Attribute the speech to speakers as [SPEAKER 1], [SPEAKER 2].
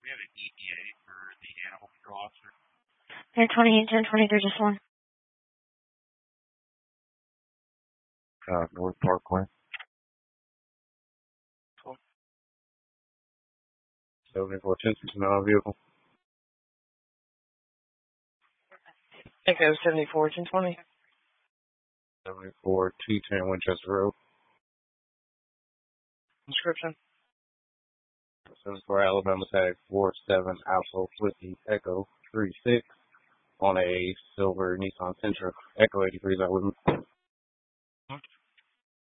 [SPEAKER 1] We have an ETA for the animal control officer.
[SPEAKER 2] 1020 and 1023, just one.
[SPEAKER 3] North Parkway. 7410 vehicle.
[SPEAKER 4] Echo 741020.
[SPEAKER 3] 74210 Winchester Road.
[SPEAKER 4] Description.
[SPEAKER 3] 74 Alabama tag 47 Alpha Whiskey Echo 36 on a silver Nissan Sentra. Echo 83, is that with me?